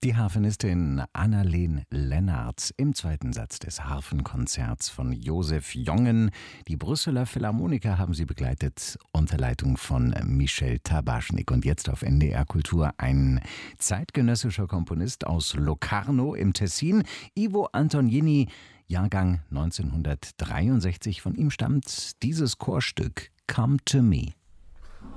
Die Harfenistin Anna-Leen Lennartz im zweiten Satz des Harfenkonzerts von Josef Jongen. Die Brüsseler Philharmoniker haben sie begleitet unter Leitung von Michel Tabaschnik. Und jetzt auf NDR Kultur ein zeitgenössischer Komponist aus Locarno im Tessin, Ivo Antognini, Jahrgang 1963. Von ihm stammt dieses Chorstück Come to Me.